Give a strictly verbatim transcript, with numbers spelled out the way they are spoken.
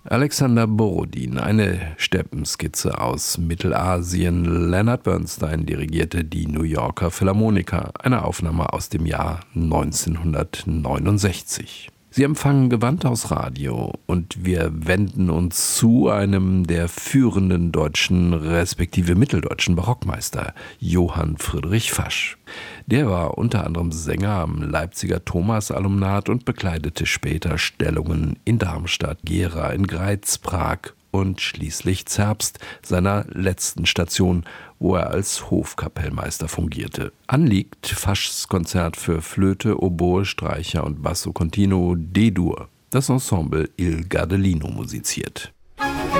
Alexander Borodin, eine Steppenskizze aus Mittelasien. Leonard Bernstein dirigierte die New Yorker Philharmoniker, eine Aufnahme aus dem Jahr neunzehnhundertneunundsechzig. Sie empfangen Gewandhaus Radio und wir wenden uns zu einem der führenden deutschen respektive mitteldeutschen Barockmeister, Johann Friedrich Fasch. Der war unter anderem Sänger am Leipziger Thomas-Alumnat und bekleidete später Stellungen in Darmstadt, Gera, in Greiz, Prag und schließlich Zerbst, seiner letzten Station, wo er als Hofkapellmeister fungierte. Anliegt Faschs Konzert für Flöte, Oboe, Streicher und Basso Continuo D-Dur. Das Ensemble Il Gardelino musiziert.